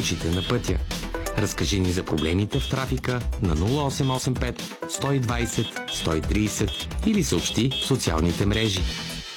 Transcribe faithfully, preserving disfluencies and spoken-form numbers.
очите на пътя. Разкажи ни за проблемите в трафика на нула осем осем пет сто и двайсет сто и трийсет или съобщи в социалните мрежи.